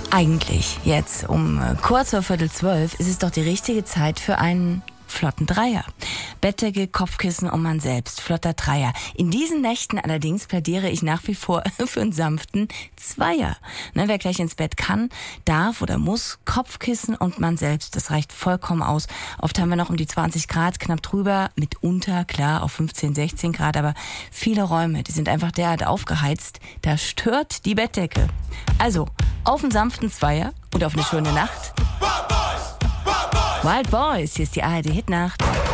Eigentlich, jetzt um kurz vor 11:45 ist es doch die richtige Zeit für einen flotten Dreier. Bettdecke, Kopfkissen und man selbst. Flotter Dreier. In diesen Nächten allerdings plädiere ich nach wie vor für einen sanften Zweier. Wer gleich ins Bett kann, darf oder muss, Kopfkissen und man selbst. Das reicht vollkommen aus. Oft haben wir noch um die 20 Grad, knapp drüber, mitunter, klar, auf 15, 16 Grad, aber viele Räume, die sind einfach derart aufgeheizt, da stört die Bettdecke. Also, auf einen sanften Zweier und auf eine schöne Nacht. Wild Boys, hier ist die ARD Hitnacht.